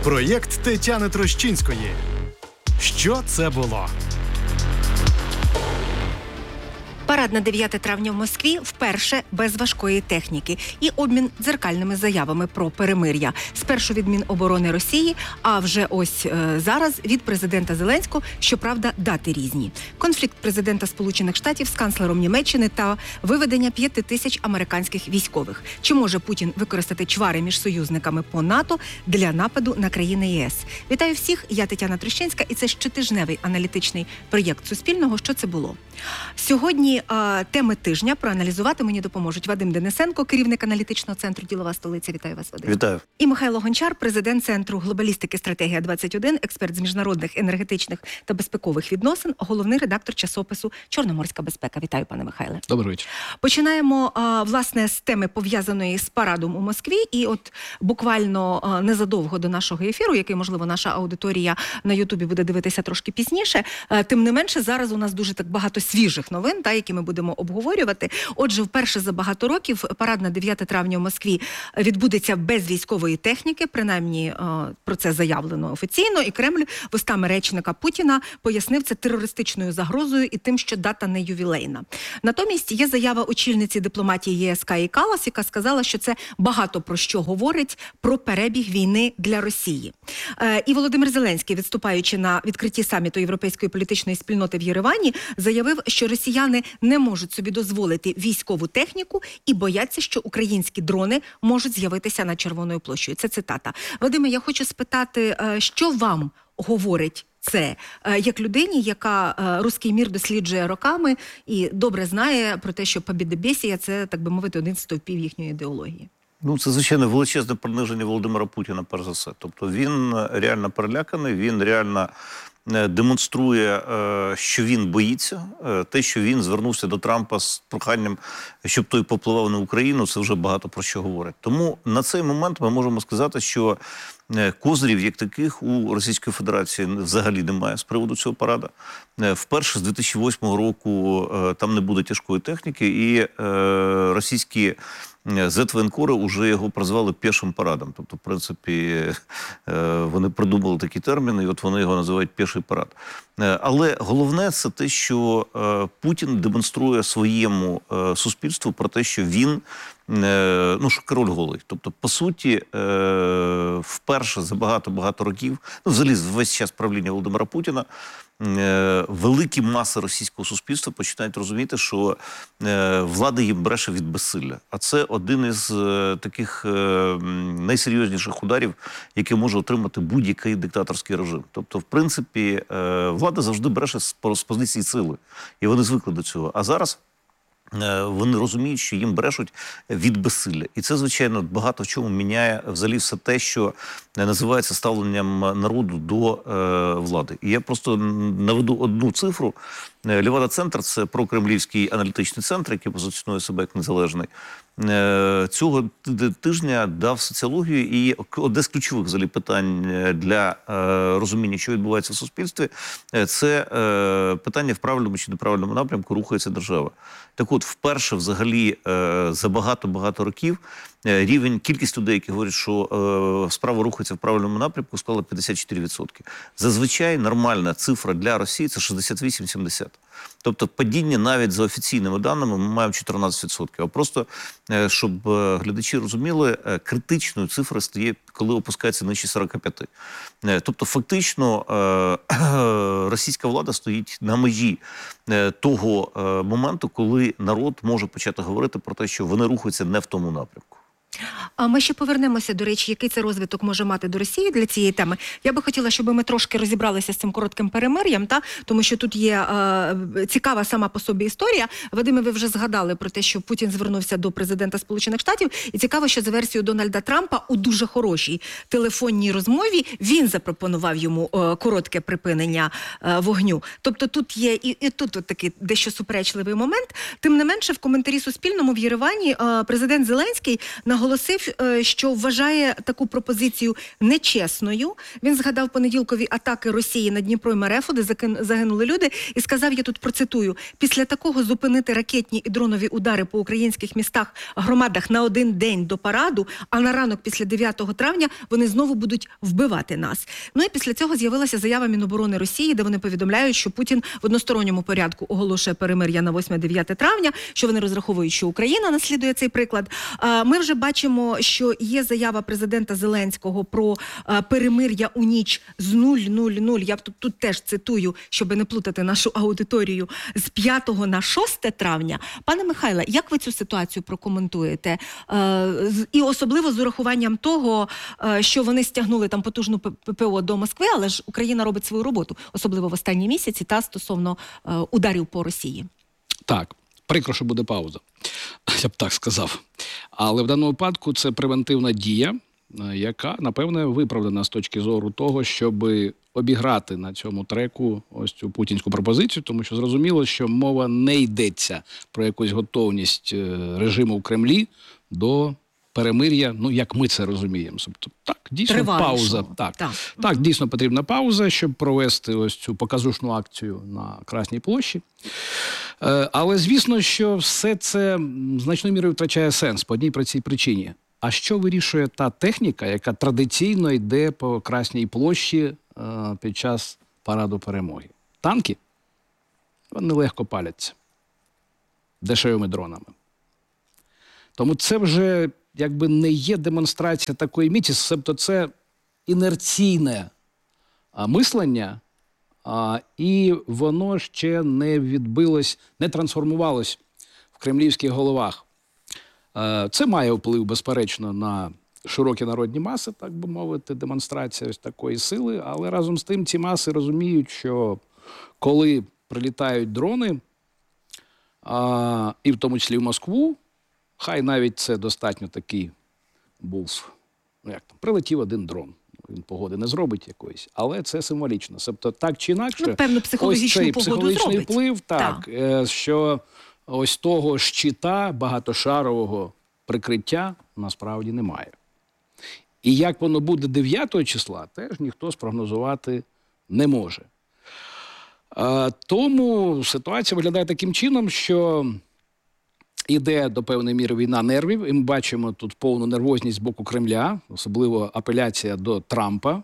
Проєкт Тетяни Трощинської. Що це було? Парад на 9 травня в Москві вперше без важкої техніки і обмін дзеркальними заявами про перемир'я. Спершу від Міноборони Росії, а вже ось зараз від президента Зеленського, щоправда, дати різні. Конфлікт президента Сполучених Штатів з канцлером Німеччини та виведення 5000 американських військових. Чи може Путін використати чвари між союзниками по НАТО для нападу на країни ЄС? Вітаю всіх, я Тетяна Трощинська, і це щотижневий аналітичний проєкт Суспільного «Що це було?». Сьогодні теми тижня проаналізувати мені допоможуть Вадим Денисенко, керівник аналітичного центру «Ділова столиця». Вітаю вас, Вадим. Вітаю. І Михайло Гончар, президент Центру глобалістики «Стратегія-21», експерт з міжнародних енергетичних та безпекових відносин, головний редактор часопису «Чорноморська безпека». Вітаю, пане Михайле. Добрий вечір. Починаємо, власне, з теми, пов'язаної з парадом у Москві. І от буквально незадовго до нашого ефіру, який, можливо, наша аудиторія на Ютубі буде дивитися трошки пізніше, тим не менше, зараз у нас дуже так багато свіжих новин, які ми будемо обговорювати. Отже, вперше за багато років парад на 9 травня в Москві відбудеться без військової техніки, принаймні про це заявлено офіційно, і Кремль вустами речника Путіна пояснив це терористичною загрозою і тим, що дата не ювілейна. Натомість є заява очільниці дипломатії ЄС Каї Каллас, яка сказала, що це багато про що говорить про перебіг війни для Росії. І Володимир Зеленський, відступаючи на відкритті саміту Європейської політичної спільноти в Єревані, заявив, що росіяни не можуть собі дозволити військову техніку і бояться, що українські дрони можуть з'явитися над Червоною площею. Це цитата. Вадиме, я хочу спитати, що вам говорить це, як людині, яка руський мір досліджує роками і добре знає про те, що побєдобєсія – це, так би мовити, один з стовпів їхньої ідеології? Ну, це, звичайно, величезне приниження Володимира Путіна, перш за все. Тобто він реально переляканий, він реально демонструє, що він боїться. Те, що він звернувся до Трампа з проханням, щоб той попливав на Україну, це вже багато про що говорить. Тому на цей момент ми можемо сказати, що козирів як таких у Російської Федерації взагалі немає з приводу цього парада. Вперше з 2008 року там не буде тяжкої техніки, і російські зет-воєнкори вже його прозвали пішим парадом. Тобто, в принципі, вони придумали такий термін, і от вони його називають піший парад. Але головне – це те, що Путін демонструє своєму суспільству про те, що він, що король голий. Тобто, по суті, вперше за багато-багато років, взагалі весь час правління Володимира Путіна, великі маси російського суспільства починають розуміти, що влада їм бреше від безсилля. А це один із таких найсерйозніших ударів, який може отримати будь-який диктаторський режим. Тобто, в принципі, влада завжди бреше з позиції сили. І вони звикли до цього. А зараз вони розуміють, що їм брешуть від безсилля. І це, звичайно, багато в чому міняє взагалі все те, що називається ставленням народу до влади. І я просто наведу одну цифру. Левада-центр – це прокремлівський аналітичний центр, який позиціонує себе як незалежний. Цього тижня дав соціологію, і одне з ключових взагалі питань для розуміння, що відбувається в суспільстві, це питання, в правильному чи неправильному напрямку рухається держава. Так от, вперше взагалі за багато-багато років кількість людей, які говорять, що справа рухається в правильному напрямку, склала 54%. Зазвичай нормальна цифра для Росії – це 68-70%. Тобто падіння навіть за офіційними даними ми маємо 14%. А просто, щоб глядачі розуміли, критичною цифрою стає, коли опускається нижче 45%. Тобто фактично російська влада стоїть на межі того моменту, коли народ може почати говорити про те, що вони рухаються не в тому напрямку. А ми ще повернемося, до речі, який це розвиток може мати до Росії для цієї теми. Я би хотіла, щоб ми трошки розібралися з цим коротким перемир'ям, тому що тут є цікава сама по собі історія. Вадиме, ви вже згадали про те, що Путін звернувся до президента Сполучених Штатів, і цікаво, що за версією Дональда Трампа у дуже хорошій телефонній розмові він запропонував йому коротке припинення вогню. Тобто тут є і тут такий дещо суперечливий момент. Тим не менше, в коментарі Суспільному в Єревані президент Зеленський наголосив наголосив, що вважає таку пропозицію нечесною. Він згадав понеділкові атаки Росії на Дніпро і Марефу, де загинули люди, і сказав, я тут процитую, після такого зупинити ракетні і дронові удари по українських містах, громадах на один день до параду, а на ранок після 9 травня вони знову будуть вбивати нас. Ну і після цього з'явилася заява Міноборони Росії, де вони повідомляють, що Путін в односторонньому порядку оголошує перемир'я на 8-9 травня, що вони розраховують, що Україна наслідує цей приклад. Ми вже бачимо, що є заява президента Зеленського про перемир'я у ніч з 0:00, я тут теж цитую, щоб не плутати нашу аудиторію, з 5 на 6 травня. Пане Михайле, як ви цю ситуацію прокоментуєте? І особливо з урахуванням того, що вони стягнули там потужну ППО до Москви, але ж Україна робить свою роботу, особливо в останні місяці, та стосовно ударів по Росії. Так, прикро, що буде пауза, я б так сказав. Але в даному випадку це превентивна дія, яка, напевне, виправдана з точки зору того, щоб обіграти на цьому треку ось цю путінську пропозицію, тому що зрозуміло, що мова не йдеться про якусь готовність режиму в Кремлі до перемир'я, ну, як ми це розуміємо. Тобто, так, дійсно, пауза. Так, дійсно потрібна пауза, щоб провести ось цю показушну акцію на Красній площі. Але, звісно, що все це значною мірою втрачає сенс по одній простій причині. А що вирішує та техніка, яка традиційно йде по Красній площі під час параду перемоги? Танки? Вони легко паляться дешевими дронами. Тому це вже якби не є демонстрація такої міці, тобто це інерційне мислення, і воно ще не відбилось, не трансформувалось в кремлівських головах. Це має вплив, безперечно, на широкі народні маси, так би мовити, демонстрація ось такої сили, але разом з тим ці маси розуміють, що коли прилітають дрони, і в тому числі в Москву, хай навіть це достатньо такий був, ну як там, прилетів один дрон. Він погоди не зробить якоїсь, але це символічно. Тобто так чи інакше, ну, певну психологічну ось цей погоду психологічний зробить. вплив, так, що ось того щита багатошарового прикриття насправді немає. І як воно буде 9 числа, теж ніхто спрогнозувати не може. Тому ситуація виглядає таким чином, що іде до певної міри війна нервів, і ми бачимо тут повну нервозність з боку Кремля, особливо апеляція до Трампа.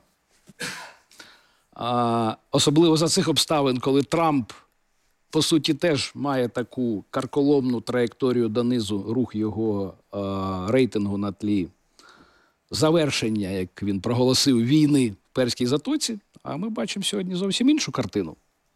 Особливо за цих обставин, коли Трамп, по суті, теж має таку карколомну траєкторію донизу, рух його рейтингу на тлі завершення, як він проголосив, війни в Перській затоці, а ми бачимо сьогодні зовсім іншу картину.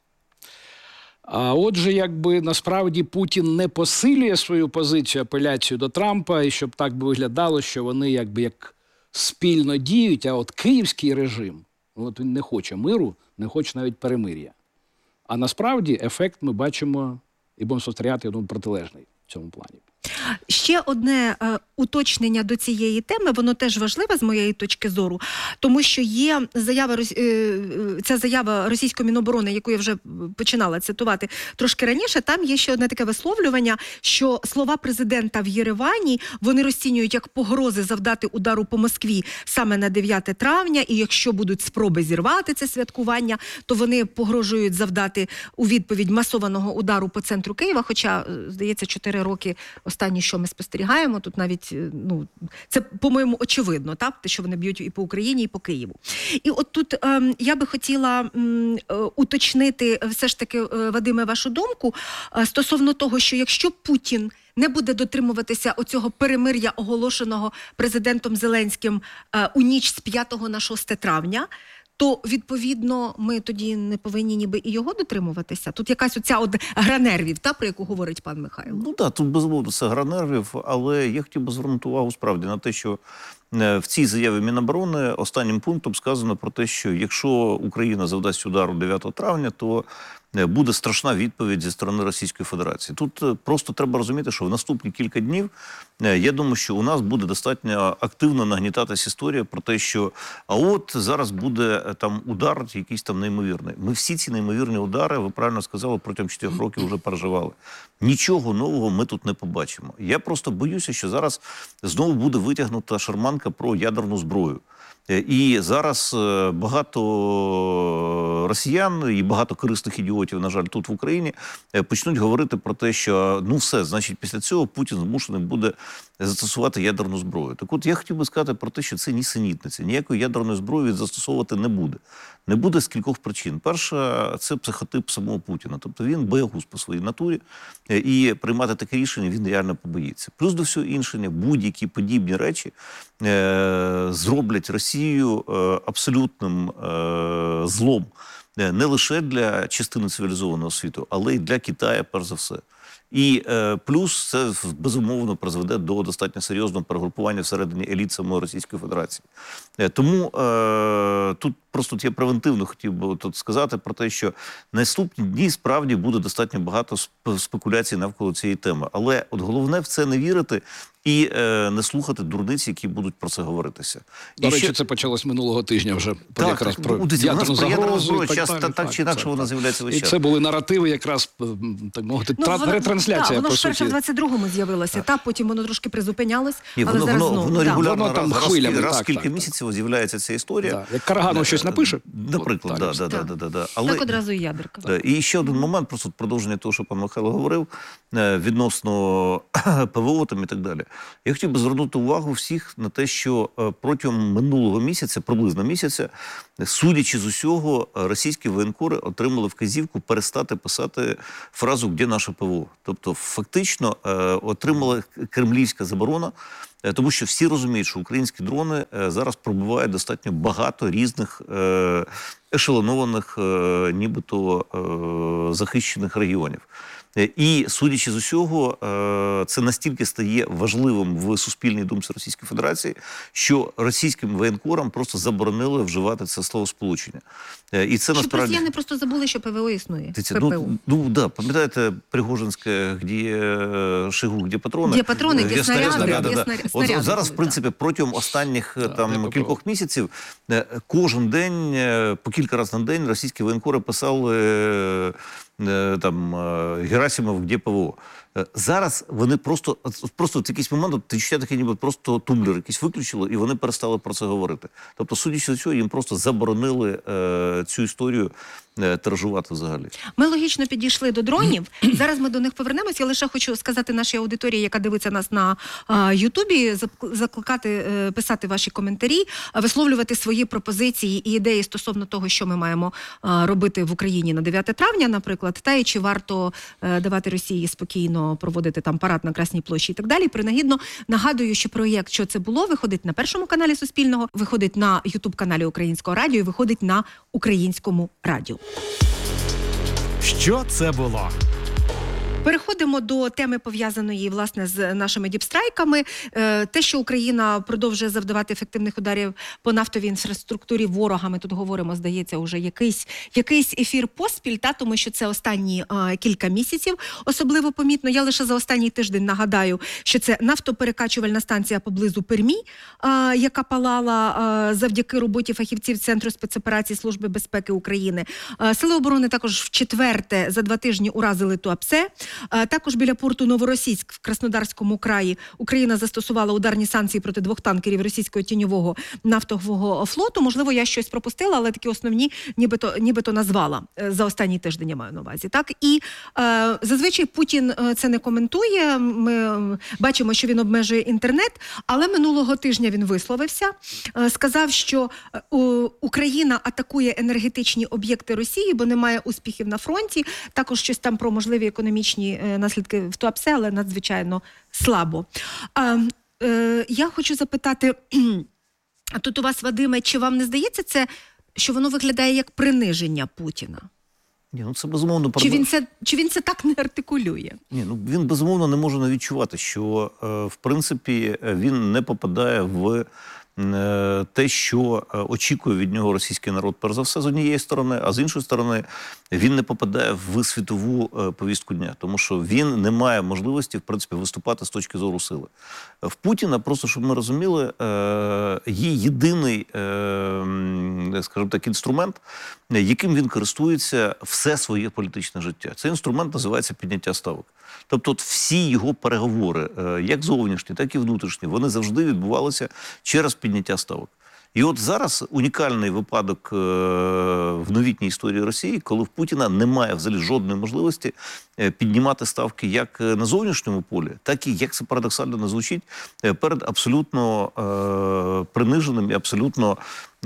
А отже, якби насправді Путін не посилює свою позицію, апеляцію до Трампа, і щоб так би виглядало, що вони якби як спільно діють, а от київський режим, от він не хоче миру, не хоче навіть перемир'я. А насправді ефект ми бачимо і будемо спостерігати, я думаю, протилежний в цьому плані. Ще одне уточнення до цієї теми, воно теж важливе з моєї точки зору, тому що є заява, ця заява російської Міноборони, яку я вже починала цитувати трошки раніше, там є ще одне таке висловлювання, що слова президента в Єревані вони розцінюють як погрози завдати удару по Москві саме на 9 травня, і якщо будуть спроби зірвати це святкування, то вони погрожують завдати у відповідь масованого удару по центру Києва, хоча, здається, 4 роки останні, що ми спостерігаємо, тут навіть, ну, це, по-моєму, очевидно, так, те, що вони б'ють і по Україні, і по Києву. І от тут я би хотіла уточнити все ж таки, Вадиме, вашу думку стосовно того, що якщо Путін не буде дотримуватися оцього перемир'я, оголошеного президентом Зеленським у ніч з 5 на 6 травня, то, відповідно, ми тоді не повинні ніби і його дотримуватися? Тут якась оця от гра нервів, та, про яку говорить пан Михайло. Ну так, тут безумовно це гра нервів, але я хотів би звернути увагу справді на те, що в цій заяві Міноборони останнім пунктом сказано про те, що якщо Україна завдасть удару 9 травня, то буде страшна відповідь зі сторони Російської Федерації. Тут просто треба розуміти, що в наступні кілька днів, я думаю, що у нас буде достатньо активно нагнітатись історія про те, що а от зараз буде там удар якийсь там неймовірний. Ми всі ці неймовірні удари, ви правильно сказали, протягом 4 років вже переживали. Нічого нового ми тут не побачимо. Я просто боюся, що зараз знову буде витягнута шарманка про ядерну зброю. І зараз багато росіян і багато корисних ідіотів, на жаль, тут в Україні почнуть говорити про те, що ну все, значить, після цього Путін змушений буде застосувати ядерну зброю. Так от я хотів би сказати про те, що це нісенітниця. Ніякої ядерної зброї він застосовувати не буде. Не буде з кількох причин. Перша – це психотип самого Путіна. Тобто він боягуз по своїй натурі, і приймати таке рішення він реально побоїться. Плюс до всього іншого, будь-які подібні речі зроблять Росію абсолютним злом не лише для частини цивілізованого світу, але й для Китаю, перш за все. І плюс це, безумовно, призведе до достатньо серйозного перегрупування всередині еліт самої Російської Федерації. Тому тут просто я превентивно хотів би тут сказати про те, що наступні дні справді буде достатньо багато спекуляцій навколо цієї теми. Але от головне в це не вірити і не слухати дурниць, які будуть про це говоритися. До речі, це почалось минулого тижня вже. Так, якраз про ядерну загрозу. Так чи інакше так, вона так. з'являється весь І час. це були наративи, якраз, так мовити, ретрансляція, воно по ж перше суті. в 22-му з'явилося, потім воно трошки призупинялось, Ні, але зараз знову. воно регулярно, Воно там хвилями, раз в так, кілька так, місяців з'являється ця історія. Так. Як Караганов щось напише? Наприклад, от, да. Але Так одразу і ядерка. і ще один момент, просто продовження того, що пан Михайло говорив, відносно ПВО там і так далі. Я хотів би звернути увагу всіх на те, що протягом минулого місяця, приблизно місяця, судячи з усього, російські воєнкори отримали вказівку перестати писати фразу «Де наше ПВО?». Тобто, фактично, отримала кремлівська заборона, тому що всі розуміють, що українські дрони зараз пробивають достатньо багато різних ешелонованих, нібито захищених регіонів. І, судячи з усього, це настільки стає важливим в суспільній думці Російської Федерації, що російським воєнкорам просто заборонили вживати це словосполучення. І це Щоб насправді... росіяни просто забули, що ПВО існує. ППО. Да, пам'ятаєте Пригожинське, де Шойгу, де патрони? Де патрони, де снаряди, Да. де От снаряди зараз, в були, принципі, протягом останніх кількох місяців кожен день, по кілька разів на день російські воєнкори писали Герасимов, де ПВО. Зараз вони просто в якийсь момент відчуття таке, ніби просто тумблер якийсь виключили, і вони перестали про це говорити. Тобто, судячи з цього, їм просто заборонили цю історію тиражувати взагалі. Ми логічно підійшли до дронів. Зараз ми до них повернемось. Я лише хочу сказати нашій аудиторії, яка дивиться нас на Ютубі, закликати писати ваші коментарі, висловлювати свої пропозиції і ідеї стосовно того, що ми маємо робити в Україні на 9 травня, наприклад, та і чи варто давати Росії спокійно проводити там парад на Красній площі і так далі. Принагідно нагадую, що проєкт «Що це було» виходить на Першому каналі Суспільного, виходить на Ютуб-каналі Українського радіо і виходить на Українському радіо. Що це було? Переходимо до теми, пов'язаної, власне, з нашими діпстрайками. Те, що Україна продовжує завдавати ефективних ударів по нафтовій інфраструктурі ворога, ми тут говоримо, здається, уже якийсь ефір поспіль, тому що це останні кілька місяців особливо помітно. Я лише за останній тиждень нагадаю, що це нафтоперекачувальна станція поблизу Пермі, яка палала завдяки роботі фахівців Центру спецоперацій Служби безпеки України. Сили оборони також вчетверте за 2 тижні уразили Туапсе. Також біля порту Новоросійськ в Краснодарському краї Україна застосувала ударні санкції проти 2 танкерів російського тіньового нафтового флоту. Можливо, я щось пропустила, але такі основні нібито назвала за останній тиждень, я маю на увазі. Так? І зазвичай Путін це не коментує. Ми бачимо, що він обмежує інтернет, але минулого тижня він висловився, сказав, що Україна атакує енергетичні об'єкти Росії, бо немає успіхів на фронті. Також щось там про можливі економічні наслідки в Туапсе, але надзвичайно слабо. Я хочу запитати, тут у вас, Вадиме, чи вам не здається це, що воно виглядає як приниження Путіна? Ні, це безумовно... Чи він це так не артикулює? Ні, він безумовно не може не відчувати, що в принципі він не попадає в те, що очікує від нього російський народ, перш за все, з однієї сторони, а з іншої сторони, він не попадає в світову повістку дня, тому що він не має можливості, в принципі, виступати з точки зору сили. В Путіна, просто щоб ми розуміли, є єдиний, скажімо так, інструмент, яким він користується все своє політичне життя. Цей інструмент називається підняття ставок. Тобто всі його переговори, як зовнішні, так і внутрішні, вони завжди відбувалися через підняття ставок. І от зараз унікальний випадок в новітній історії Росії, коли в Путіна немає взагалі жодної можливості піднімати ставки як на зовнішньому полі, так і, як це парадоксально не звучить, перед абсолютно приниженим і абсолютно,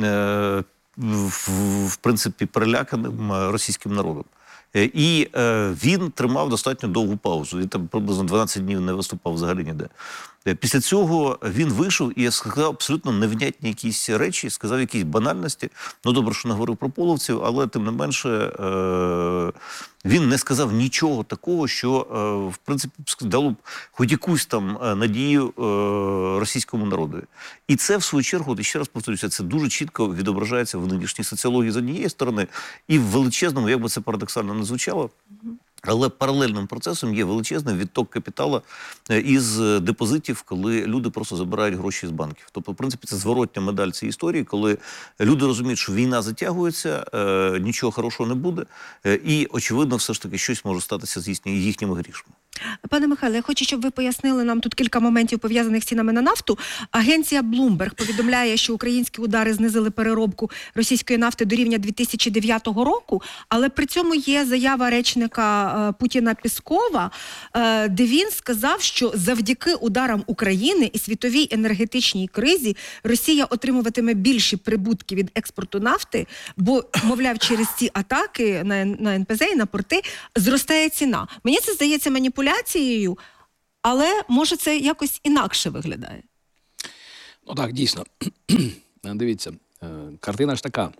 в принципі, переляканим російським народом. І він тримав достатньо довгу паузу. Він там приблизно 12 днів не виступав взагалі ніде. Після цього він вийшов і сказав абсолютно невнятні якісь речі, сказав якісь банальності. Ну, добре, що не говорив про половців, але тим не менше він не сказав нічого такого, що, в принципі, дало б хоч якусь там надію російському народу. І це, в свою чергу, і ще раз повторюся, це дуже чітко відображається в нинішній соціології з однієї сторони і в величезному, як би це парадоксально не звучало, але паралельним процесом є величезний відток капіталу із депозитів, коли люди просто забирають гроші з банків. Тобто, в принципі, це зворотня медаль цієї історії, коли люди розуміють, що війна затягується, нічого хорошого не буде, і, очевидно, все ж таки щось може статися з їхніми грішми. Пане Михайле, я хочу, щоб ви пояснили нам тут кілька моментів, пов'язаних з цінами на нафту. Агенція Bloomberg повідомляє, що українські удари знизили переробку російської нафти до рівня 2009 року, але при цьому є заява речника Путіна Пєскова, де він сказав, що завдяки ударам України і світовій енергетичній кризі Росія отримуватиме більші прибутки від експорту нафти, бо, мовляв, через ці атаки на НПЗ і на порти зростає ціна. Мені це здається маніпуляцією, але, може, це якось інакше виглядає? Ну так, дійсно. Дивіться, картина ж така.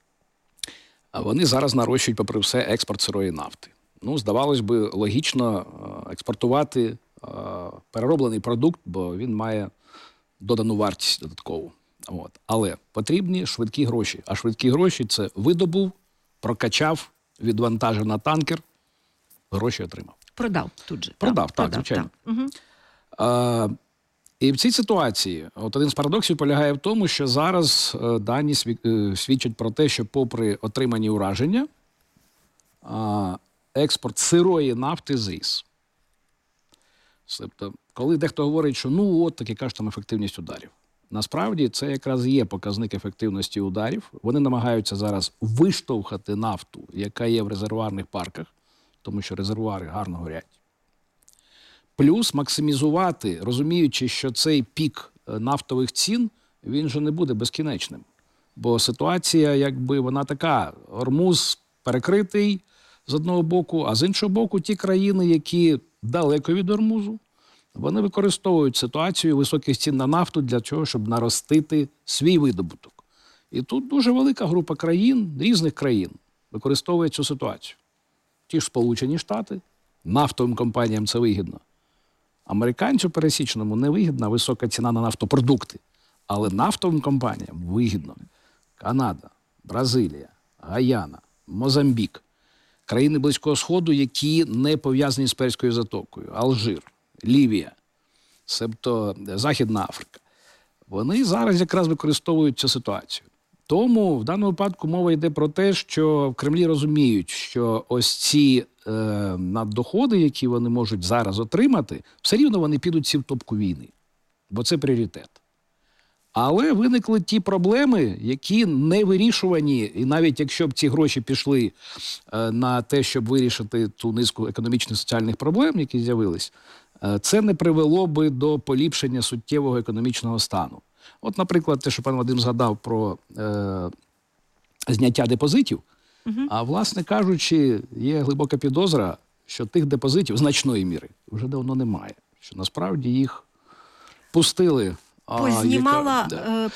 Вони зараз нарощують, попри все, експорт сирої нафти. Ну, здавалось би, логічно експортувати перероблений продукт, бо він має додану вартість додаткову. От. Але потрібні швидкі гроші. А швидкі гроші – це видобув, прокачав, відвантажив на танкер, гроші отримав. Продав тут же. Продав, так, звичайно. Так. Угу. І в цій ситуації от один з парадоксів полягає в тому, що зараз дані свідчать про те, що попри отримані ураження, експорт сирої нафти зріс. Тобто, коли дехто говорить, що ну от так, яка ж там ефективність ударів. Насправді це якраз є показник ефективності ударів. Вони намагаються зараз виштовхати нафту, яка є в резервуарних парках, тому що резервуари гарно горять. Плюс максимізувати, розуміючи, що цей пік нафтових цін, він же не буде безкінечним. Бо ситуація, якби, вона така, Ормуз перекритий з одного боку, а з іншого боку ті країни, які далеко від Ормузу, вони використовують ситуацію високих цін на нафту для того, щоб наростити свій видобуток. І тут дуже велика група країн, різних країн, використовує цю ситуацію. Ті ж Сполучені Штати, нафтовим компаніям це вигідно. Американцю пересічному не вигідна висока ціна на нафтопродукти, але нафтовим компаніям вигідно. Канада, Бразилія, Гаяна, Мозамбік, країни Близького Сходу, які не пов'язані з Перською затокою, Алжир, Лівія, себто Західна Африка. Вони зараз якраз використовують цю ситуацію. Тому в даному випадку мова йде про те, що в Кремлі розуміють, що ось ці наддоходи, які вони можуть зараз отримати, все рівно вони підуть всі в топку війни, бо це пріоритет. Але виникли ті проблеми, які не вирішувані, і навіть якщо б ці гроші пішли на те, щоб вирішити ту низку економічних соціальних проблем, які з'явились, це не привело би до поліпшення суттєвого економічного стану. От, наприклад, те, що пан Вадим згадав про зняття депозитів, а, власне кажучи, є глибока підозра, що тих депозитів значної міри вже давно немає. Що насправді їх пустили. Познімала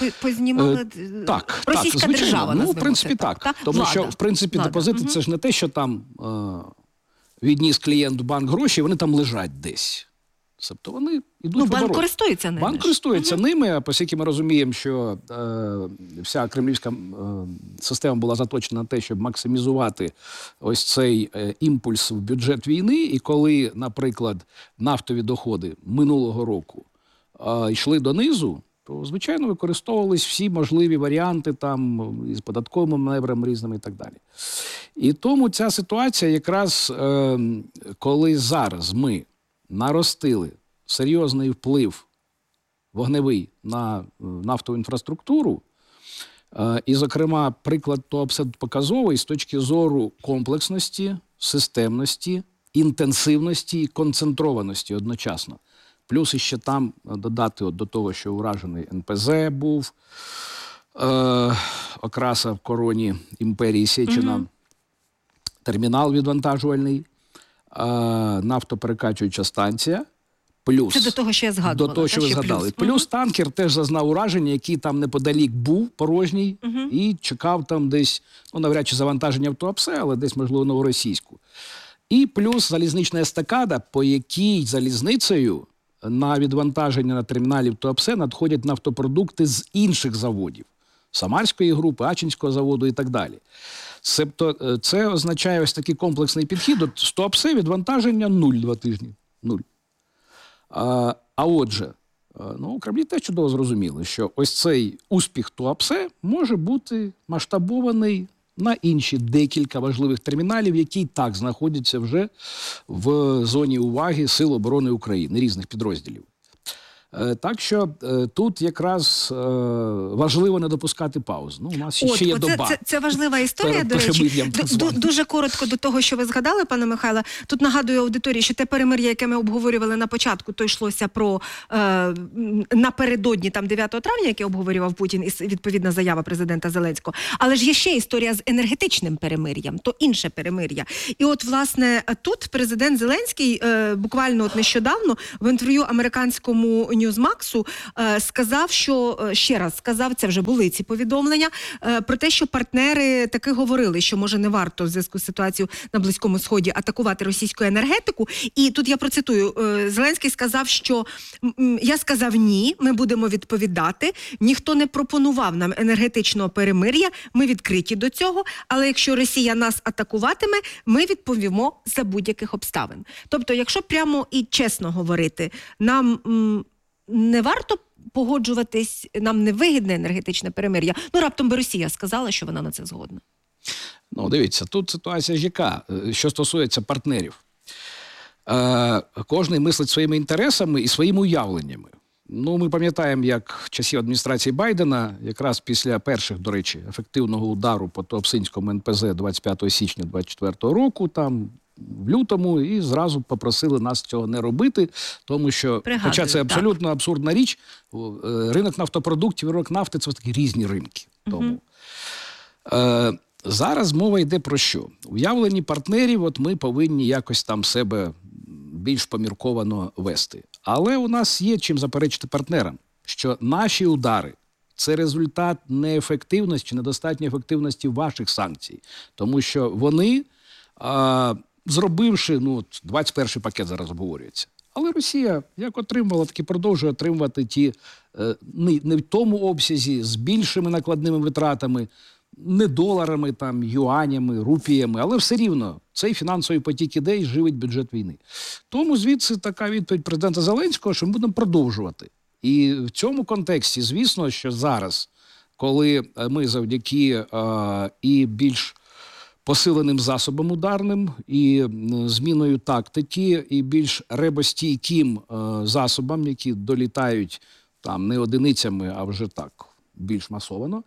російська держава. Ну, в принципі, так. Тому що, в принципі, депозити це ж не те, що там відніс клієнт в банк гроші, вони там лежать десь. Тобто вони йдуть Ну, в банк оборот. користується ними. Банк ж. користується ними, а оскільки ми розуміємо, що вся кремлівська система була заточена на те, щоб максимізувати ось цей імпульс в бюджет війни, і коли, наприклад, нафтові доходи минулого року йшли донизу, то, звичайно, використовувались всі можливі варіанти там із податковими маневрами різними і так далі. І тому ця ситуація якраз, коли зараз ми наростили серйозний вплив вогневий на нафтову інфраструктуру, і, зокрема, приклад ТОАПСЕ показовий з точки зору комплексності, системності, інтенсивності і концентрованості одночасно. Плюс іще там додати до того, що уражений НПЗ був, окраса в короні імперії Сєчина, термінал відвантажувальний, нафтоперекачуюча станція, плюс... Це до того, що я згадувала. До того, що ви згадали. Плюс танкер теж зазнав ураження, який там неподалік був, порожній, і чекав там десь, ну, навряд чи завантаження в Туапсе, але десь, можливо, новоросійську. І плюс залізнична естакада, по якій залізницею на відвантаження на терміналі в Туапсе надходять нафтопродукти з інших заводів. Самарської групи, Ачинського заводу і так далі. Тобто це означає ось такий комплексний підхід. От з Туапсе відвантаження 0 2 тижні. 0. А отже, ну, у Кремлі теж чудово зрозуміли, що ось цей успіх Туапсе може бути масштабований на інші декілька важливих терміналів, які так знаходяться вже в зоні уваги Сил оборони України, різних підрозділів. Так що тут якраз важливо не допускати пауз. Ну, у нас ще є доба. Це важлива історія, до речі. Дуже коротко до того, що ви згадали, пане Михайле. Тут нагадую аудиторії, що те перемир'я, яке ми обговорювали на початку, то йшлося про напередодні там 9 травня, яке обговорював Путін, і відповідна заява президента Зеленського. Але ж є ще історія з енергетичним перемир'ям, то інше перемир'я. І от, власне, тут президент Зеленський буквально от нещодавно в інтерв'ю американському Ньюзмаксу сказав, що, ще раз сказав, це вже були ці повідомлення, про те, що партнери таки говорили, що може не варто в зв'язку з ситуацією на Близькому Сході атакувати російську енергетику. І тут я процитую, Зеленський сказав, що я сказав ні, ми будемо відповідати, ніхто не пропонував нам енергетичного перемир'я, ми відкриті до цього, але якщо Росія нас атакуватиме, ми відповімо за будь-яких обставин. Тобто, якщо прямо і чесно говорити, нам не варто погоджуватись, нам не вигідне енергетичне перемир'я. Ну, раптом би Росія сказала, що вона на це згодна. Ну, дивіться, тут ситуація ж яка, що стосується партнерів. Кожний мислить своїми інтересами і своїми уявленнями. Ну, ми пам'ятаємо, як в часів адміністрації Байдена, якраз після перших, до речі, ефективного удару по Туапсинському НПЗ 25 січня 2024 року, там, в лютому, і зразу попросили нас цього не робити, тому що, хоча це абсолютно абсурдна річ, ринок нафтопродуктів і ринок нафти – це такі різні ринки. Тому зараз мова йде про що? Уявлені партнерів, от ми повинні якось там себе більш помірковано вести. Але у нас є чим заперечити партнерам, що наші удари – це результат неефективності, недостатньої ефективності ваших санкцій. Тому що вони, зробивши, ну, 21-й пакет зараз обговорюється. Але Росія як отримувала, так і продовжує отримувати ті, не в тому обсязі, з більшими накладними витратами, не доларами, там, юанями, рупіями, але все рівно цей фінансовий потік іде і живить бюджет війни. Тому звідси така відповідь президента Зеленського, що ми будемо продовжувати. І в цьому контексті, звісно, що зараз, коли ми завдяки і більш посиленим засобом ударним, і зміною тактики, і більш ребостійким засобам, які долітають там не одиницями, а вже так, більш масовано,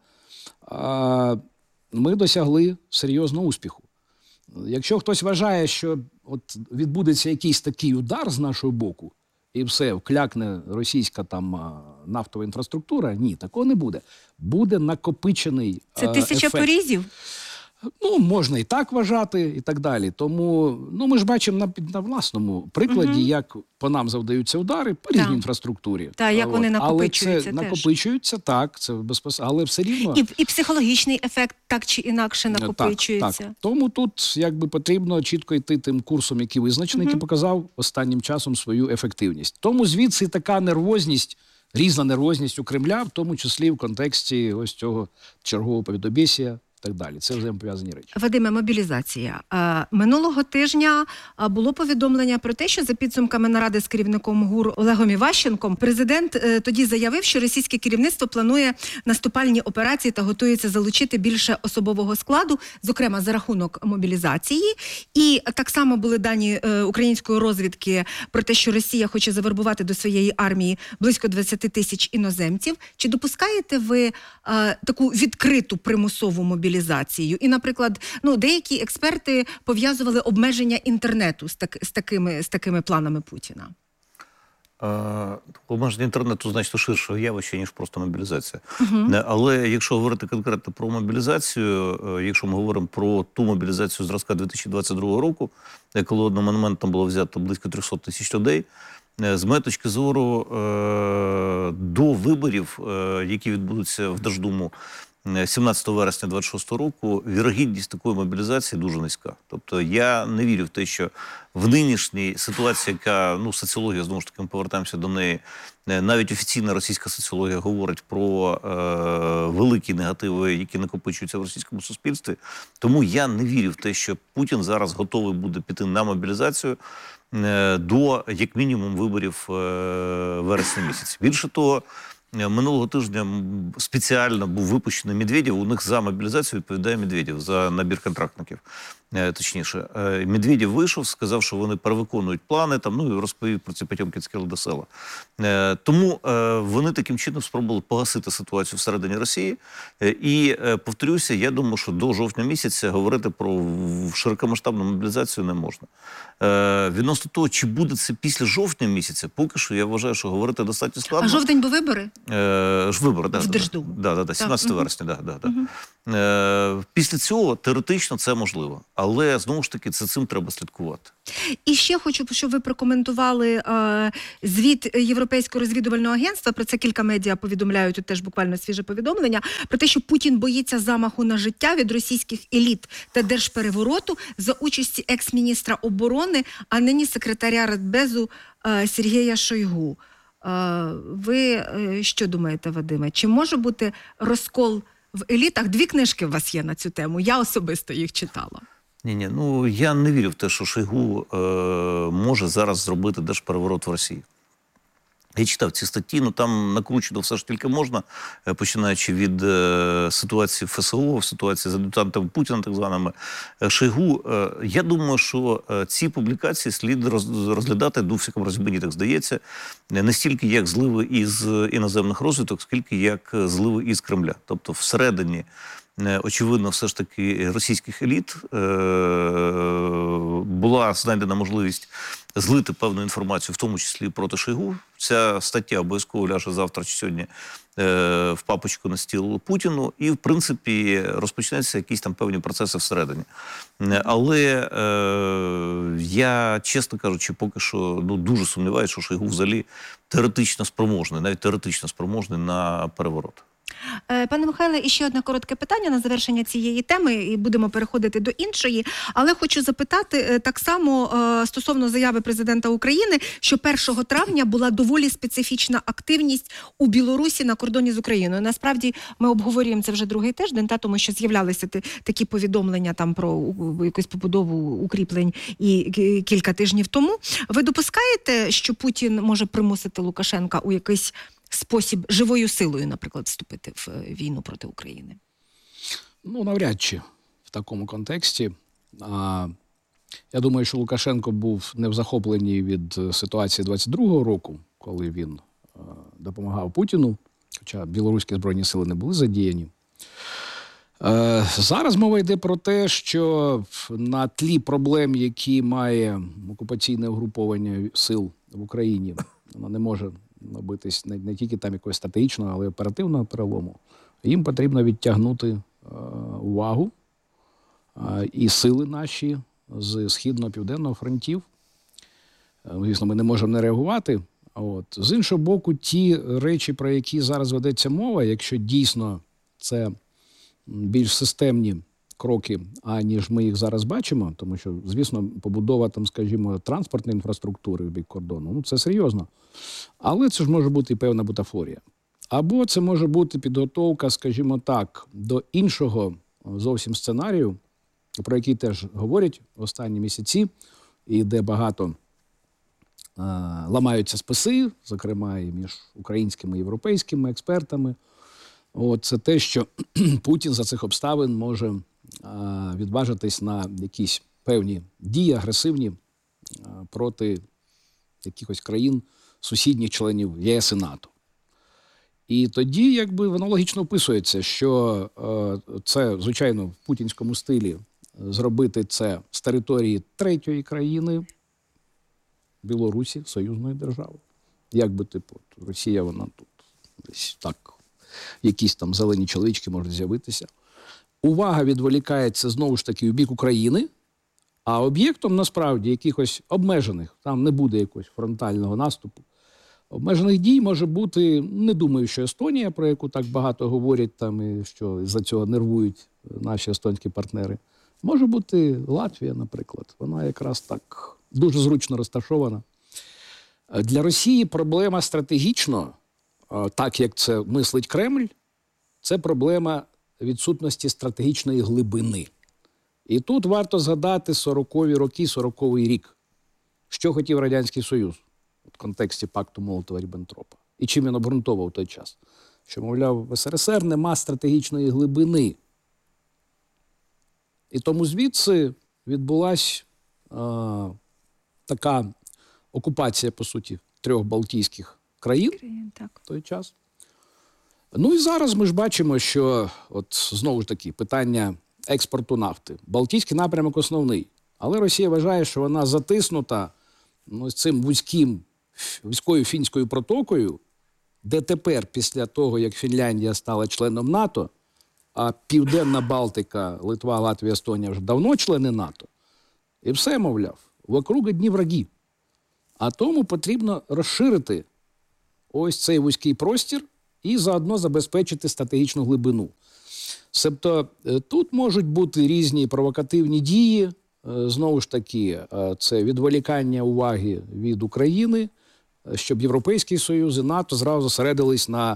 ми досягли серйозного успіху. Якщо хтось вважає, що от відбудеться якийсь такий удар з нашого боку, і все, вклякне російська там нафтова інфраструктура, ні, такого не буде. Буде накопичений Це 1000 ефект. порізів? Ну, можна і так вважати, і так далі. Тому ми ж бачимо на власному прикладі, як по нам завдаються удари по різній інфраструктурі. Так, як вони накопичуються. Але це накопичуються, так, це безпосередньо, але все рівно... І психологічний ефект так чи інакше накопичується. Так. Тому тут якби потрібно чітко йти тим курсом, який визначений, який показав останнім часом свою ефективність. Тому звідси така нервозність, різна нервозність у Кремля, в тому числі в контексті ось цього чергового повідомлення. Так далі. Це взаємопов'язані речі. Вадиме, мобілізація. Минулого тижня було повідомлення про те, що за підсумками наради з керівником ГУР Олегом Іващенком президент тоді заявив, що російське керівництво планує наступальні операції та готується залучити більше особового складу, зокрема за рахунок мобілізації. І так само були дані української розвідки про те, що Росія хоче завербувати до своєї армії близько 20 тисяч іноземців. Чи допускаєте ви таку відкриту примусову мобілізацію? І, наприклад, деякі експерти пов'язували обмеження інтернету з такими планами Путіна. Обмеження інтернету значно ширше явище, ніж просто мобілізація. Але якщо говорити конкретно про мобілізацію, якщо ми говоримо про ту мобілізацію зразка 2022 року, коли одним моментом було взято близько 300 тисяч людей, з моєї точки зору, до виборів, які відбудуться в Держдуму 17 вересня 26 року, вірогідність такої мобілізації дуже низька. Тобто я не вірю в те, що в нинішній ситуації, яка, соціологія, знову ж таки, ми повертаємося до неї, навіть офіційна російська соціологія говорить про великі негативи, які накопичуються в російському суспільстві. Тому я не вірю в те, що Путін зараз готовий буде піти на мобілізацію до, як мінімум, виборів вересня місяці. Більше того, минулого тижня спеціально був випущений Медведєв. У них за мобілізацію відповідає Медведєв, за набір контрактників, точніше. Медведєв вийшов, сказав, що вони перевиконують плани, і розповів про ці Потьомкінські ЛДСЛ. Тому вони таким чином спробували погасити ситуацію всередині Росії. І, повторюся, я думаю, що до жовтня місяця говорити про широкомасштабну мобілізацію не можна. Відносно того, чи буде це після жовтня місяця, поки що я вважаю, що говорити достатньо складно. А жовтень бо вибори? Вибори, так. В Держдуму. Так, 17 вересня, Після цього теоретично це можливо. Але, знову ж таки, цим треба слідкувати. І ще хочу, щоб ви прокоментували звіт Європейського розвідувального агентства. Про це кілька медіа повідомляють, тут теж буквально свіже повідомлення, про те, що Путін боїться замаху на життя від російських еліт та держперевороту за участі екс-міністра оборони, а нині секретаря Радбезу Сергія Шойгу. Ви що думаєте, Вадиме? Чи може бути розкол в елітах? 2 книжки у вас є на цю тему. Я особисто їх читала. Ні, я не вірю в те, що Шойгу може зараз зробити держпереворот в Росії. Я читав ці статті, там накручено все ж тільки можна, починаючи від ситуації в ФСО, ситуації з ад'ютантами Путіна, так званими. Шойгу, я думаю, що ці публікації слід розглядати, у всякому разі, мені так здається, не стільки як зливи із іноземних розвиток, скільки як зливи із Кремля. Тобто всередині, очевидно, все ж таки російських еліт була знайдена можливість злити певну інформацію, в тому числі проти Шойгу. Ця стаття обов'язково ляже завтра чи сьогодні в папочку на стіл Путіну, і, в принципі, розпочнеться якісь там певні процеси всередині. Але я, чесно кажучи, поки що дуже сумніваюся, що Шойгу взагалі теоретично спроможний, навіть теоретично спроможний на переворот. Пане Михайле, і ще одне коротке питання на завершення цієї теми, і будемо переходити до іншої. Але хочу запитати так само стосовно заяви президента України, що 1 травня була доволі специфічна активність у Білорусі на кордоні з Україною. Насправді ми обговорюємо це вже другий тиждень, тому що з'являлися такі повідомлення там про якусь побудову укріплень і кілька тижнів тому. Ви допускаєте, що Путін може примусити Лукашенка у якийсь спосіб живою силою, наприклад, вступити в війну проти України? Навряд чи в такому контексті. Я думаю, що Лукашенко був не в захопленні від ситуації 22-го року, коли він допомагав Путіну, хоча білоруські збройні сили не були задіяні. Зараз мова йде про те, що на тлі проблем, які має окупаційне угруповання сил в Україні, воно не може набитись не тільки там якогось стратегічного, але й оперативного перелому. Їм потрібно відтягнути увагу і сили наші з Східно-Південного фронтів. Звісно, ми не можемо не реагувати. З іншого боку, ті речі, про які зараз ведеться мова, якщо дійсно це більш системні кроки, аніж ми їх зараз бачимо, тому що, звісно, побудова, там, скажімо, транспортної інфраструктури в бік кордону, це серйозно. Але це ж може бути і певна бутафорія. Або це може бути підготовка, скажімо так, до іншого зовсім сценарію, про який теж говорять останні місяці, і де багато ламаються списи, зокрема і між українськими і європейськими експертами. Це те, що Путін за цих обставин може відважитись на якісь певні дії агресивні проти якихось країн, сусідніх членів ЄС і НАТО. І тоді, воно логічно вписується, що це, звичайно, в путінському стилі зробити це з території третьої країни, Білорусі, союзної держави. Росія, вона тут десь так, якісь там зелені чоловічки можуть з'явитися. Увага відволікається знову ж таки у бік України, а об'єктом насправді якихось обмежених, там не буде якогось фронтального наступу, обмежених дій може бути, не думаю, що Естонія, про яку так багато говорять, там, і що за цього нервують наші естонські партнери. Може бути Латвія, наприклад. Вона якраз так дуже зручно розташована. Для Росії проблема стратегічно, так як це мислить Кремль, це проблема відсутності стратегічної глибини. І тут варто згадати 40-ві роки, 40-й рік. Що хотів Радянський Союз в контексті пакту Молотова-Ріббентропа? І чим він обґрунтовував той час? Що, мовляв, в СРСР нема стратегічної глибини. І тому звідси відбулась така окупація, по суті, 3 балтійських країн в той час. І зараз ми ж бачимо, що, знову ж таки, питання експорту нафти. Балтійський напрямок основний. Але Росія вважає, що вона затиснута з цим вузькою фінською протокою, де тепер, після того, як Фінляндія стала членом НАТО, а Південна Балтика, Литва, Латвія, Естонія вже давно члени НАТО, і все, мовляв, вокруг одні враги. А тому потрібно розширити ось цей вузький простір і заодно забезпечити стратегічну глибину. Тобто тут можуть бути різні провокативні дії, знову ж таки, це відволікання уваги від України, щоб Європейський Союз і НАТО зразу зосередились на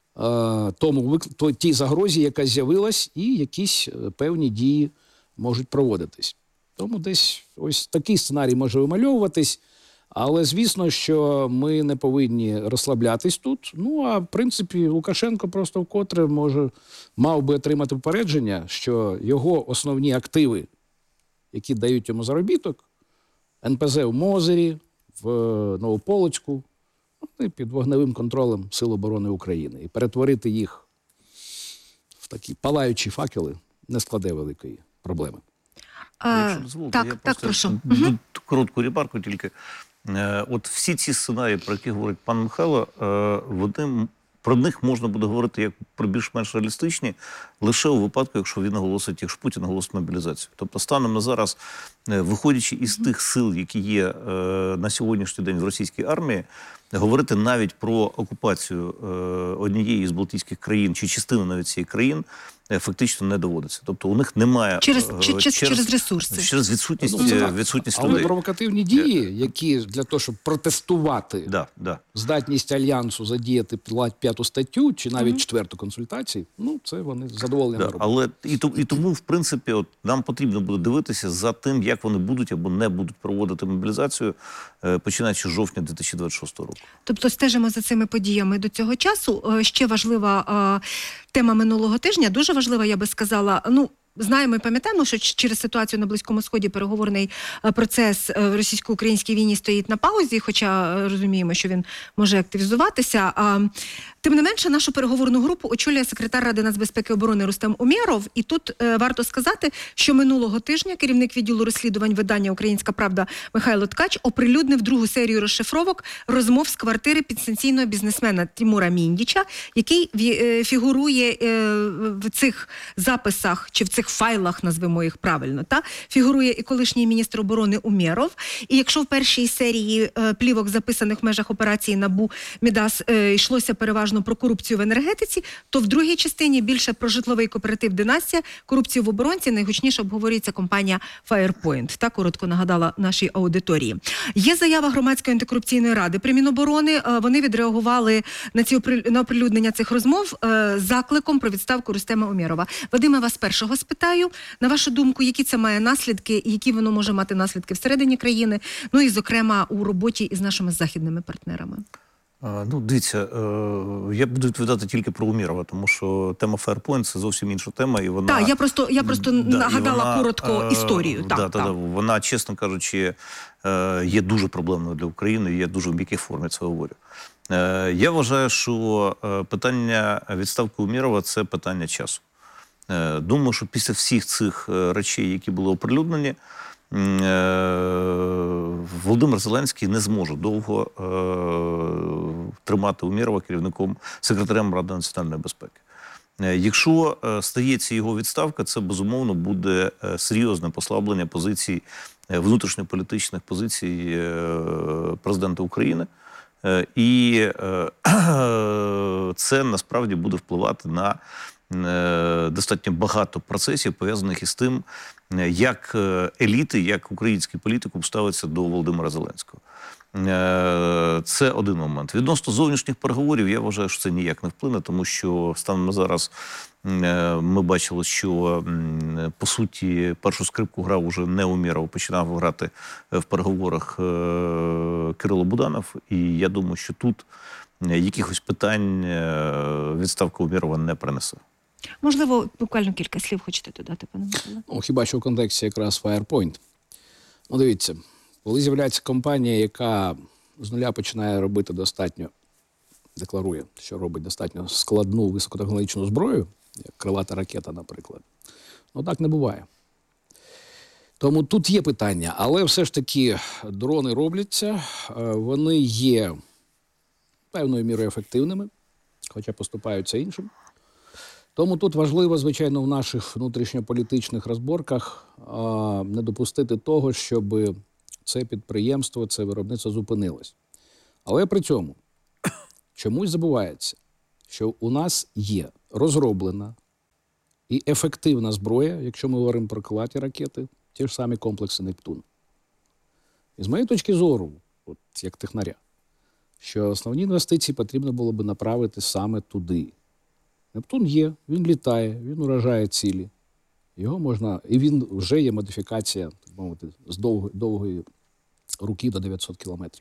тій загрозі, яка з'явилась, і якісь певні дії можуть проводитись. Тому десь ось такий сценарій може вимальовуватись, але звісно, що ми не повинні розслаблятись тут. А в принципі Лукашенко просто вкотре мав би отримати попередження, що його основні активи, які дають йому заробіток, НПЗ в Мозирі, в Новополоцьку, під вогневим контролем Сил оборони України. І перетворити їх в такі палаючі факели не складе великої проблеми. Якщо дозволите, я прошу. Коротку ремарку тільки. Всі ці сценарії, про які говорить пан Михайло, про них можна буде говорити як про більш-менш реалістичні лише у випадку, якщо він оголосить, якщо Путін оголосить мобілізацію. Тобто станом на зараз, виходячи із тих сил, які є на сьогоднішній день в російській армії, говорити навіть про окупацію однієї з Балтійських країн чи частини навіть цієї країн фактично не доводиться. Тобто у них немає... Через ресурси. Через відсутність Але людей. провокативні дії, які для того, щоб протестувати здатність Альянсу задіяти 5-ту статтю чи навіть 4-ту консультації, це вони задоволені роблять. Але і тому, в принципі, нам потрібно буде дивитися за тим, як вони будуть або не будуть проводити мобілізацію, починаючи з жовтня 2026 року. Тобто стежимо за цими подіями до цього часу. Ще важлива тема минулого тижня, дуже важлива, я би сказала, знаємо і пам'ятаємо, що через ситуацію на Близькому Сході переговорний процес в російсько-українській війні стоїть на паузі, хоча розуміємо, що він може активізуватися. Тим не менше, нашу переговорну групу очолює секретар Ради нацбезпеки і оборони Рустем Умєров. І тут варто сказати, що минулого тижня керівник відділу розслідувань видання «Українська правда» Михайло Ткач оприлюднив другу серію розшифровок розмов з квартири підстанційного бізнесмена Тимура Міндіча, який фігурує в цих записах чи в цих цих файлах, назвемо їх правильно, фігурує і колишній міністр оборони Умєров. І якщо в першій серії плівок, записаних в межах операції НАБУ Мідас, йшлося переважно про корупцію в енергетиці, то в другій частині більше про житловий кооператив «Династія», корупцію в оборонці, найгучніше обговорюється компанія Firepoint. Так коротко нагадала нашій аудиторії. Є заява Громадської антикорупційної ради при Міноборони. Вони відреагували на оприлюднення цих розмов закликом про відставку Рустема Умєрова. Вадиме, вас першого спитаю. На вашу думку, які це має наслідки, і які воно може мати наслідки всередині країни, ну і, зокрема, у роботі із нашими західними партнерами? Ну, дивіться, я буду відповідати тільки про Умєрова, тому що тема Firepoint – це зовсім інша тема, і вона... Так, я просто нагадала коротко історію. Вона, чесно кажучи, є дуже проблемною для України, і я дуже в м'якій формі це говорю. Я вважаю, що питання відставки Умєрова – це питання часу. Думаю, що після всіх цих речей, які були оприлюднені, Володимир Зеленський не зможе довго тримати Умєрова секретарем Ради національної безпеки. Якщо стається його відставка, це, безумовно, буде серйозне послаблення позицій, внутрішньополітичних позицій президента України. І це, насправді, буде впливати на достатньо багато процесів, пов'язаних із тим, як еліти, як український політикум ставиться до Володимира Зеленського. Це один момент. Відносно зовнішніх переговорів, я вважаю, що це ніяк не вплине, тому що станом на зараз ми бачили, що, по суті, першу скрипку грав уже не Умєров, починав грати в переговорах Кирило Буданов, і я думаю, що тут якихось питань відставка Умєрова не принесе. Можливо, буквально кілька слів хочете додати, пане Миколо? Ну, хіба що в контексті якраз Firepoint. Ну, дивіться, коли з'являється компанія, яка з нуля починає робити декларує, що робить достатньо складну високотехнологічну зброю, як крилата ракета, наприклад, ну так не буває. Тому тут є питання, але все ж таки дрони робляться, вони є певною мірою ефективними, хоча поступаються іншим. Тому тут важливо, звичайно, в наших внутрішньополітичних розборках не допустити того, щоб це підприємство, це виробництво зупинилось. Але при цьому чомусь забувається, що у нас є розроблена і ефективна зброя, якщо ми говоримо про крилаті ракети, ті ж самі комплекси «Нептун». І з моєї точки зору, от як технаря, що основні інвестиції потрібно було би направити саме туди. «Нептун» є, він літає, він уражає цілі. Його можна, і він вже є модифікація, так мовити, з довгої руки до 900 кілометрів.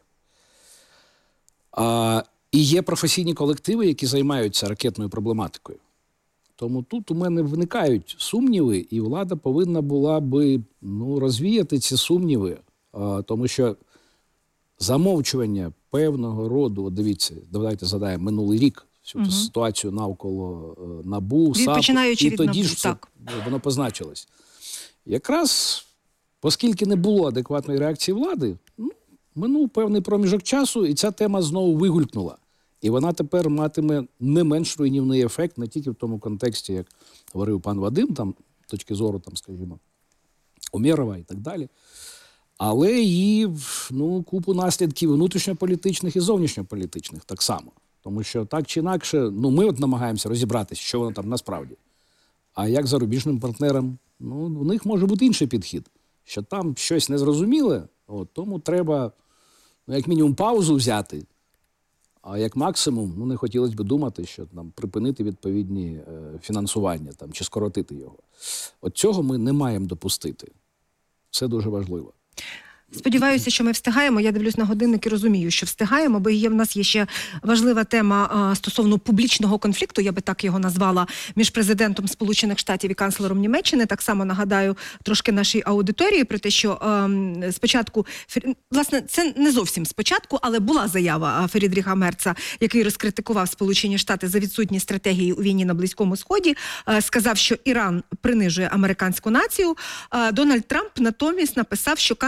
І є професійні колективи, які займаються ракетною проблематикою. Тому тут у мене виникають сумніви, і влада повинна була би розвіяти ці сумніви, тому що замовчування певного роду, дивіться, давайте згадаємо минулий рік, всю ситуацію навколо НАБУ, САП, і тоді ж це, воно позначилось. Якраз, оскільки не було адекватної реакції влади, минув певний проміжок часу, і ця тема знову вигулькнула. І вона тепер матиме не менш руйнівний ефект, не тільки в тому контексті, як говорив пан Вадим, там, точки зору, там, скажімо, Умєрова і так далі, але і купу наслідків внутрішньополітичних і зовнішньополітичних так само. Тому що так чи інакше, ми от намагаємося розібратися, що воно там насправді. А як зарубіжним партнерам, у них може бути інший підхід, що там щось незрозуміле, тому треба, як мінімум, паузу взяти, а як максимум, не хотілося б думати, що там припинити відповідні фінансування там, чи скоротити його. От цього ми не маємо допустити. Це дуже важливо. Сподіваюся, що ми встигаємо. Я дивлюсь на годинник і розумію, що встигаємо, бо в нас є ще важлива тема стосовно публічного конфлікту, я би так його назвала, між президентом Сполучених Штатів і канцлером Німеччини. Так само нагадаю трошки нашій аудиторії про те, що спочатку, власне, це не зовсім спочатку, але була заява Фрідріха Мерца, який розкритикував Сполучені Штати за відсутність стратегії у війні на Близькому Сході, сказав, що Іран принижує американську націю. Дональд Трамп натомість написав, що канцлер не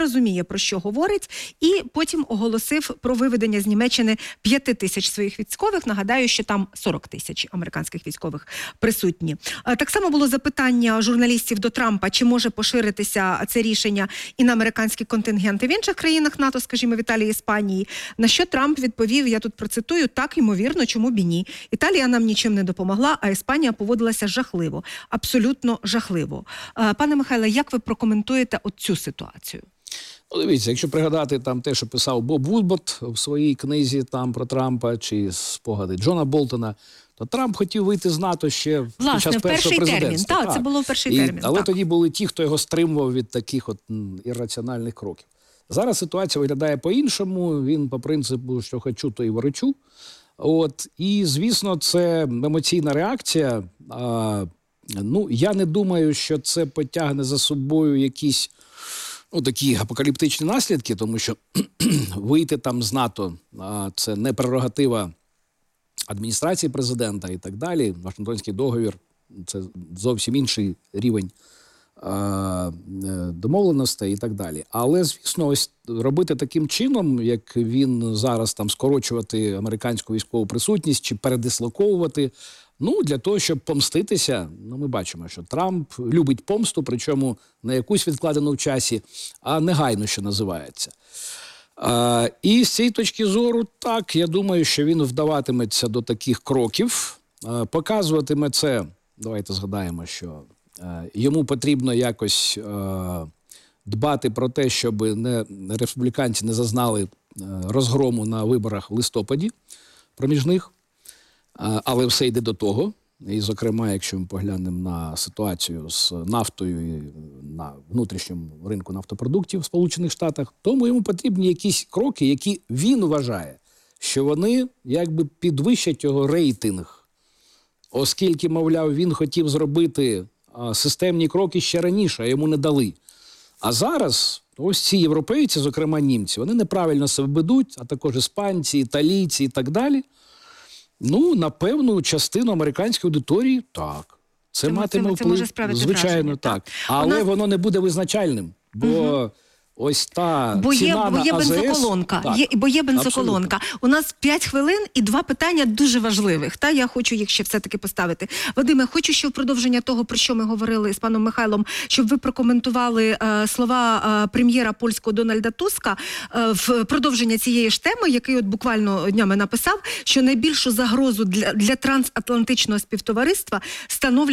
розуміє, про що говорить, і потім оголосив про виведення з Німеччини 5 тисяч своїх військових. Нагадаю, що там 40 тисяч американських військових присутні. Так само було запитання журналістів до Трампа, чи може поширитися це рішення і на американські контингенти в інших країнах НАТО, скажімо, в Італії, Іспанії. На що Трамп відповів, я тут процитую: так, ймовірно, чому б і ні. Італія нам нічим не допомогла, а Іспанія поводилася жахливо, абсолютно жахливо. Пане Михайле, як ви прокоментуєте от цю ситуацію? Ну, дивіться, якщо пригадати там те, що писав Боб Вудбот в своїй книзі там про Трампа, чи спогади Джона Болтона, то Трамп хотів вийти з НАТО ще під час першого президентства. Так, це було в перший термін. Але так. тоді були ті, хто його стримував від таких от ірраціональних кроків. Зараз ситуація виглядає по-іншому. Він по принципу, що хочу, то і ворочу. От. І, звісно, це емоційна реакція. Ну, я не думаю, що це потягне за собою якісь такі апокаліптичні наслідки, тому що вийти там з НАТО – це не прерогатива адміністрації президента і так далі. Вашингтонський договір – це зовсім інший рівень домовленостей і так далі. Але, звісно, ось робити таким чином, як він зараз там скорочувати американську військову присутність чи передислоковувати, для того, щоб помститися, ми бачимо, що Трамп любить помсту, причому не якусь відкладену в часі, а негайно, що називається. І з цієї точки зору, так, я думаю, що він вдаватиметься до таких кроків, показуватиме це, давайте згадаємо, що йому потрібно якось дбати про те, щоб республіканці не зазнали розгрому на виборах в листопаді проміжних. Але все йде до того. І, зокрема, якщо ми поглянемо на ситуацію з нафтою і на внутрішньому ринку нафтопродуктів в Сполучених Штатах, тому йому потрібні якісь кроки, які він вважає, що вони якби підвищать його рейтинг. Оскільки, мовляв, він хотів зробити системні кроки ще раніше, а йому не дали. А зараз ось ці європейці, зокрема німці, вони неправильно себе ведуть, а також іспанці, італійці і так далі. На певну частину американської аудиторії – так. Це матиме вплив. Це може справити звичайно, враження, так. Але воно не буде визначальним, бо ось та ціна на АЗС... бензоколонка. Є бензоколонка. У нас 5 хвилин і 2 питання дуже важливих. Я хочу їх ще все-таки поставити. Вадиме, хочу ще в продовження того, про що ми говорили з паном Михайлом, щоб ви прокоментували слова прем'єра польського Дональда Туска в продовження цієї ж теми, який от буквально днями написав, що найбільшу загрозу для трансатлантичного співтовариства становлять